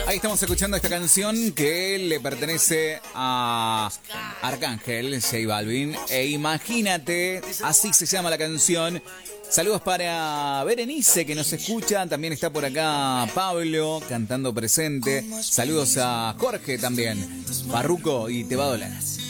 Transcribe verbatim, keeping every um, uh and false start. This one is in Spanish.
Ahí estamos escuchando esta canción que le pertenece a Arcángel, J Balvin. E imagínate, así se llama la canción. Saludos para Berenice que nos escucha. También está por acá Pablo cantando presente. Saludos a Jorge también. Barruco y Te va a doler.